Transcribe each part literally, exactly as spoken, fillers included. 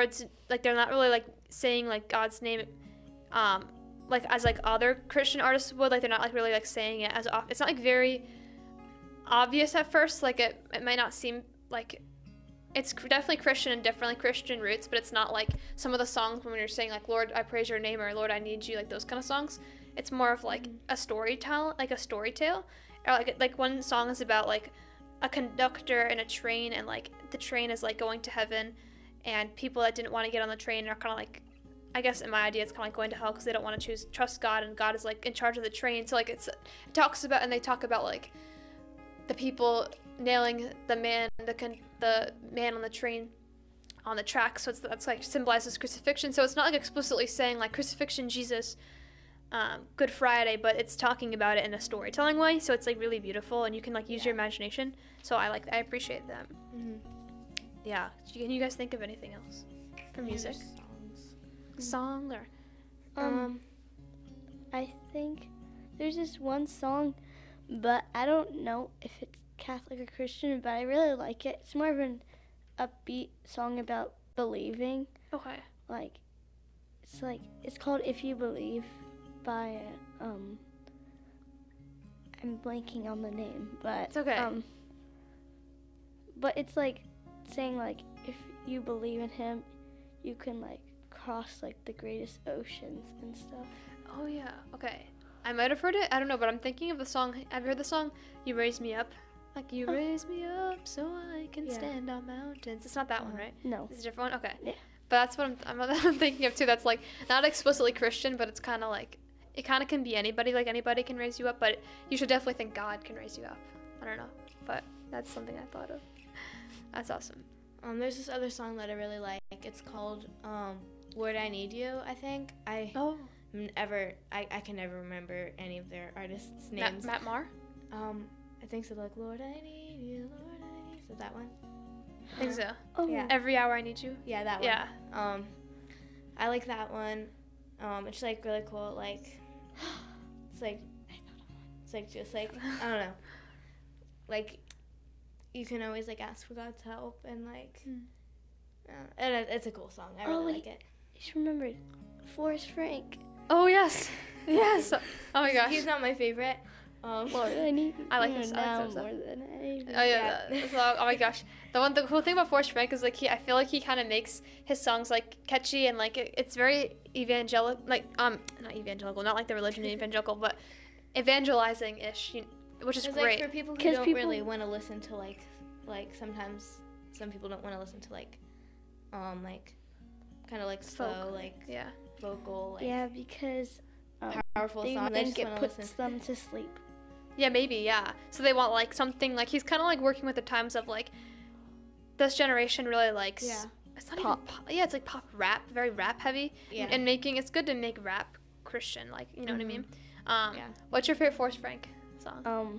words, like they're not really like saying like God's name, um, like as like other Christian artists would. Like they're not like really like saying it as often. It's not like very obvious at first. Like it, it might not seem like it's definitely Christian and definitely Christian roots, but it's not like some of the songs when you're saying like Lord, I praise your name or Lord, I need you, like those kind of songs. It's more of like mm-hmm. a story tell, like a story tale, or like like one song is about like a conductor in a train, and like the train is like going to heaven, and people that didn't want to get on the train are kind of like, I guess in my idea it's kind of like going to hell because they don't want to choose trust God, and God is like in charge of the train. So like it's it talks about, and they talk about like the people nailing the man the con- the man on the train on the track. So it's that's like symbolizes crucifixion. So it's not like explicitly saying like crucifixion, Jesus, um, Good Friday, but it's talking about it in a storytelling way. So it's like really beautiful, and you can like use yeah. your imagination. So I like I appreciate that. Mm-hmm. Yeah. Can you guys think of anything else for music? Songs. Song or um, um I think there's this one song, but I don't know if it's Catholic or Christian, but I really like it. It's more of an upbeat song about believing. Okay. Like, it's like, it's called If You Believe by, um, I'm blanking on the name, but. It's okay. Um, but it's like saying like, if you believe in him, you can like cross like the greatest oceans and stuff. Oh yeah, okay. I might have heard it, I don't know, but I'm thinking of the song, have you heard the song, You Raise Me Up? Like, you oh. raise me up so I can yeah. stand on mountains. It's not that uh, one, right? No. It's a different one? Okay. Yeah. But that's what I'm, I'm, I'm thinking of, too. That's, like, not explicitly Christian, but it's kind of like, it kind of can be anybody. Like, anybody can raise you up, but you should definitely think God can raise you up. I don't know. But that's something I thought of. That's awesome. Um, there's this other song that I really like. It's called um, Lord, I Need You, I think. I oh. Ever, I, I can never remember any of their artists' names. Matt, Matt Maher? Um... I think so, like, Lord, I need you, Lord, I need you. So that one? I think so. Oh. Yeah. Every Hour I Need You? Yeah, that one. Yeah. Um, I like that one. Um, it's, like, really cool. Like, it's, like, it's, like, just, like, I don't know. Like, you can always, like, ask for God's help, and, like, mm. uh, and it, it's a cool song. I really oh, like it. I just remembered. Forrest Frank. Oh, yes. Yes. Oh, my gosh. He's not my favorite. Um, Lord, I need I like this. now I like more than ever. Oh yeah, yeah. That, oh my gosh. The one, the cool thing about Forrest Frank is like he, I feel like he kind of makes his songs like catchy and like it, it's very evangelical, like um, not evangelical, not like the religion evangelical, but evangelizing ish, which is it's great. Like for people who don't people, really want to listen to like, like sometimes some people don't want to listen to like, um, like, kind of like slow, Folk. like yeah, vocal, like yeah, because um, powerful they songs. think it puts them to sleep. Yeah, maybe, yeah. So they want, like, something, like, he's kind of, like, working with the times of, like, this generation really likes... Yeah. It's not pop. even pop. Yeah, it's, like, pop rap, very rap-heavy. Yeah. And making... It's good to make rap Christian, like, you know mm-hmm. what I mean? Um, yeah. What's your favorite Forrest Frank song? Um...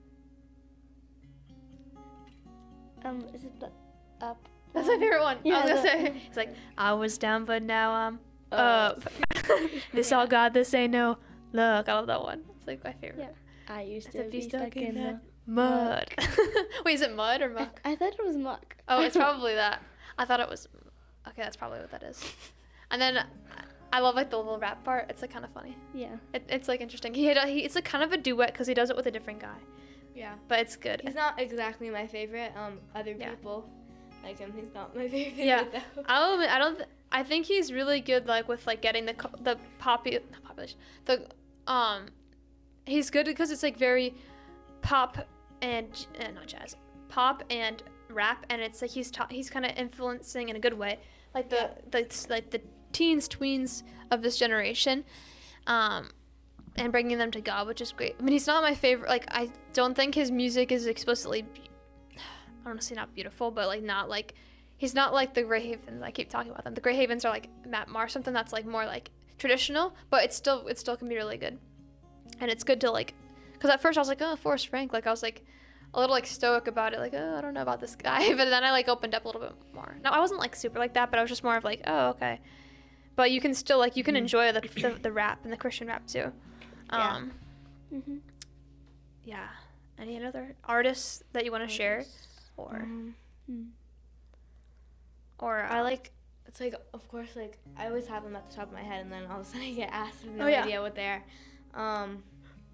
Um, is it the Up? That's my favorite one. Yeah, I was gonna the, say. It's like, I was down, but now I'm up. This all God, this ain't no luck. I love that one. It's, like, my favorite. Yeah. I used to be stuck, stuck in, in the mud. Wait, is it mud or muck? I, I thought it was muck. Oh, it's probably that. I thought it was... Okay, that's probably what that is. And then I love, like, the little rap part. It's, like, kind of funny. Yeah. It, it's, like, interesting. He, had, he It's, like, kind of a duet because he does it with a different guy. Yeah. But it's good. He's not exactly my favorite. Um, Other yeah. people like him. He's not my favorite, yeah. though. I'll admit, I don't... Th- I think he's really good, like, with, like, getting the the popu- not population... The, um... He's good because it's, like, very... pop and uh, not jazz, pop and rap, and it's like he's ta- he's kind of influencing in a good way, like the, yeah. the like the teens, tweens of this generation, um, and bringing them to God, which is great. I mean, he's not my favorite. Like, I don't think his music is explicitly, be- I don't want to say not beautiful, but like not like he's not like the Grey Havens. I keep talking about them. The Grey Havens are like Matt Maher, something that's like more like traditional, but it's still it still can be really good, and it's good to like. Because at first I was like, oh, Forrest Frank. Like, I was, like, a little, like, stoic about it. Like, oh, I don't know about this guy. But then I, like, opened up a little bit more. No, I wasn't, like, super like that. But I was just more of, like, oh, okay. But you can still, like, you can enjoy the the, the rap and the Christian rap, too. Um, yeah. Mm-hmm. Yeah. Any other artists that you want to share? Or, Um, or uh, I like it's like, of course, like, I always have them at the top of my head, and then all of a sudden I get asked, I have no Oh, yeah. idea what they are. Um,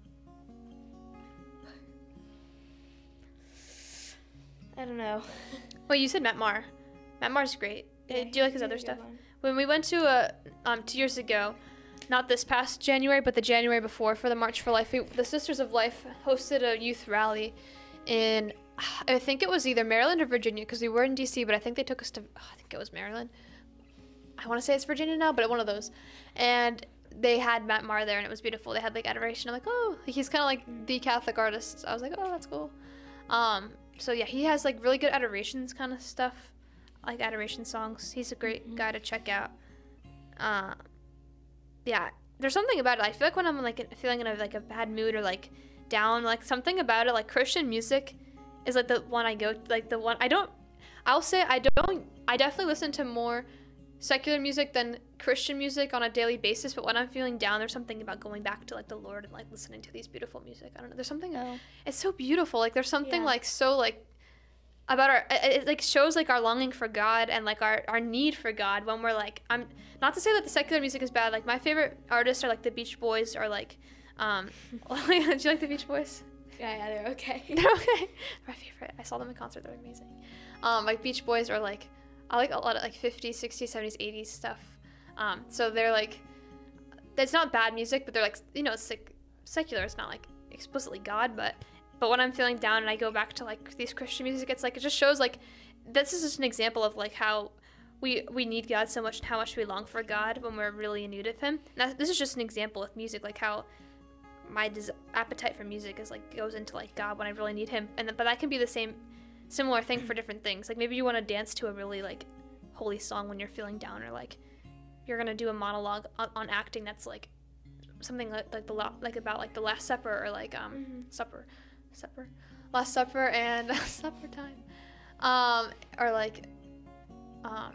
I don't know. Well, you said Matt Maher. Matt Maher's great. Yeah, Do you like his he's a other good stuff? one. When we went to a um two years ago, not this past January, but the January before for the March for Life, we, the Sisters of Life hosted a youth rally in, I think it was either Maryland or Virginia, because we were in D C, but I think they took us to, oh, I think it was Maryland. I want to say it's Virginia now, but one of those. And they had Matt Maher there, and it was beautiful. They had like adoration. I'm like, oh, he's kind of like the Catholic artist. I was like, oh, that's cool. Um, so yeah, he has like really good adorations kind of stuff, like adoration songs. He's a great Mm-hmm. guy to check out. Uh, yeah, there's something about it. I feel like when I'm like feeling in a, like a bad mood or like down, like something about it, like Christian music is like the one I go, like the one I don't, I'll say I don't, I definitely listen to more secular music than Christian music on a daily basis, but when I'm feeling down, there's something about going back to like the Lord and like listening to these beautiful music. I don't know, there's something, Oh. it's so beautiful. Like there's something Yeah. like so like about our, it, it like shows like our longing for God and like our, our need for God when we're like, I'm not to say that the secular music is bad. Like my favorite artists are like the Beach Boys or like, um, do you like the Beach Boys? Yeah, yeah, they're okay. They're okay. My favorite. I saw them in concert. They're amazing. Um, like Beach Boys are like, I like a lot of like fifties, sixties, seventies, eighties stuff. Um, so they're like, it's not bad music, but they're like, you know, it's like secular. It's not like explicitly God, but but when I'm feeling down and I go back to like these Christian music, it's like it just shows like this is just an example of like how we we need God so much and how much we long for God when we're really in need of Him. And that, this is just an example of music, like how my des- appetite for music is like goes into like God when I really need Him, and th- but that can be the same similar thing for different things. Like maybe you want to dance to a really like holy song when you're feeling down, or like you're gonna do a monologue on, on acting that's like something like, like the la- like about like the Last Supper or like um Mhm. supper supper Last Supper and supper time, um or like um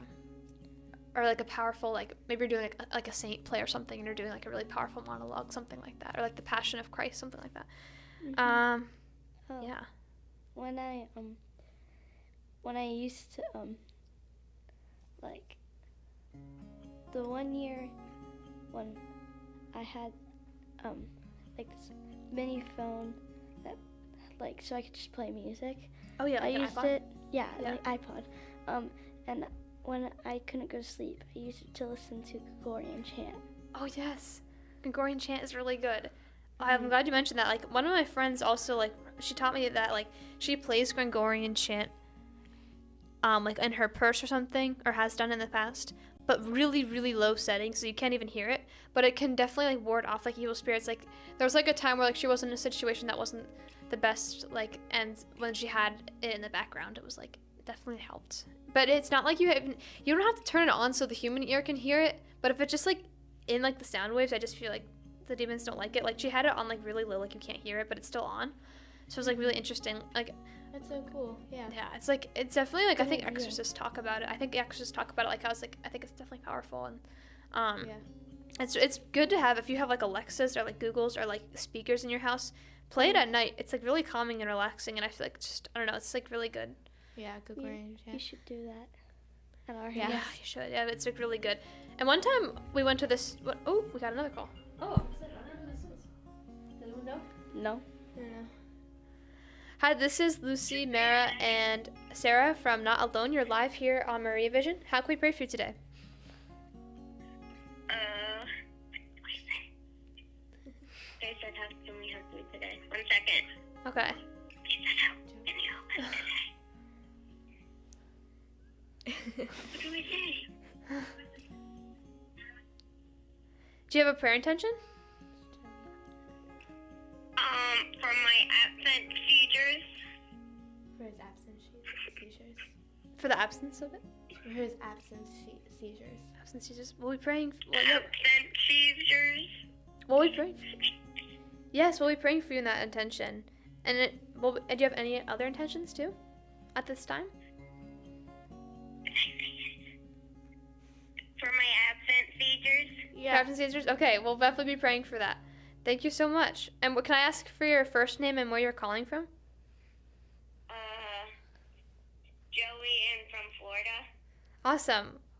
or like a powerful, like maybe you're doing like a, like a saint play or something and you're doing like a really powerful monologue, something like that, or like the Passion of Christ, something like that. Mhm. um Oh. yeah When I um when I used to um like the one year when I had um like this mini phone that like so I could just play music. oh yeah I like an used iPod? it yeah, Yeah. like iPod. Um and when I couldn't go to sleep, I used it to listen to Gregorian chant. Oh yes, Gregorian chant is really good. I'm glad you mentioned that. Like one of my friends also like she taught me that like she plays Gregorian chant, um like in her purse or something, or has done in the past, but really really low settings, so you can't even hear it. But it can definitely like ward off like evil spirits. Like there was like a time where like she was in a situation that wasn't the best, like, and when she had it in the background, it was like it definitely helped. But it's not like you have you don't have to turn it on so the human ear can hear it. But if it's just like in like the sound waves, I just feel like the demons don't like it. Like she had it on like really low, like you can't hear it, but it's still on. So it's like really interesting. Like That's so cool. Yeah. yeah, it's like it's definitely like I Good think idea. exorcists talk about it. I think exorcists talk about it like I was like I think it's definitely powerful, and um Yeah. it's it's good to have if you have like Alexas or like Googles or like speakers in your house. Play it at night. It's like really calming and relaxing, and I feel like it's just I don't know, it's like really good. Yeah, Gregorian You chant. should do that at our Yeah. Yeah, house. you should. Yeah, it's like really good. And one time we went to this. What, oh, we got another call. Oh, I don't know who this is. Does anyone know? No. I don't know. Hi, this is Lucy, Mara, and Sarah from Not Alone. You're live here on Maria Vision. How can we pray for you today? Uh, they said have to me help me today. One second. Okay. Can you help us today? What do I say? Do you have a prayer intention? Um, for my absent seizures. For his absence she- seizures. For the absence of it? For his absence she- seizures. Absence seizures. We'll be praying. Well, yeah. Absent seizures. We'll be praying. Yes, we'll be praying for you in that intention. And it. Well, do you have any other intentions too, at this time? For my absent seizures. Yeah. Absence seizures. Okay, we'll definitely be praying for that. Thank you so much. And what can I ask for your first name and where you're calling from? Uh, Joey and from Florida. Awesome.